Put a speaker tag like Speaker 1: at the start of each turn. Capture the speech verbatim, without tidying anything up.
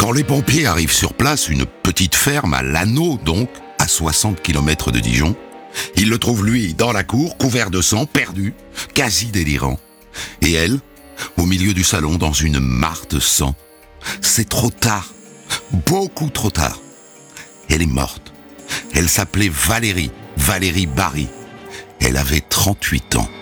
Speaker 1: Quand les pompiers arrivent sur place, une petite ferme à Lanneau donc, à soixante kilomètres de Dijon, ils le trouvent lui dans la cour, couvert de sang, perdu, quasi délirant. Et elle, au milieu du salon, dans une mare de sang. C'est trop tard, beaucoup trop tard. Elle est morte. Elle s'appelait Valérie, Valérie Barry. Elle avait trente-huit ans.